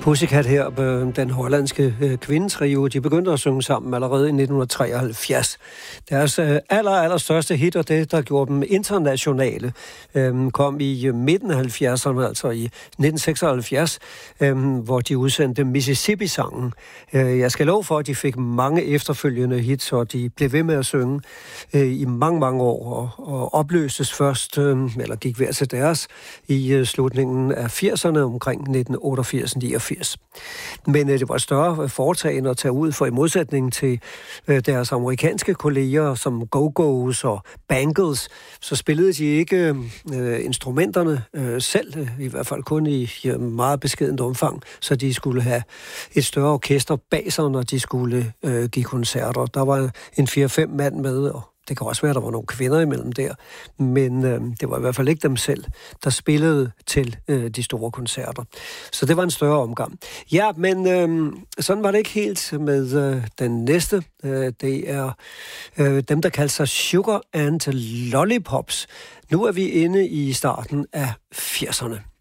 Pussycat her, den hollandske kvindetrio, de begyndte at synge sammen allerede i 1973. Deres allerstørste hit, og det, der gjorde dem internationale, kom i midten af 70'erne, altså i 1976, hvor de udsendte Mississippi-sangen. Jeg skal love for, at de fik mange efterfølgende hits, og de blev ved med at synge i mange år, og opløstes først, eller gik hver til deres, i slutningen af 80'erne, omkring 1988-89. Men det var et større foretagende at tage ud, for i modsætning til deres amerikanske kolleger som Go-Go's og Bangles, så spillede de ikke instrumenterne selv, i hvert fald kun i meget beskedent omfang, så de skulle have et større orkester bag sig, når de skulle give koncerter. Der var en 4-5 mand med, og det kan også være, at der var nogle kvinder imellem der, men det var i hvert fald ikke dem selv, der spillede til de store koncerter. Så det var en større omgang. Ja, men sådan var det ikke helt med den næste. Det er dem, der kalder sig Sugar and Lollipops. Nu er vi inde i starten af 80'erne.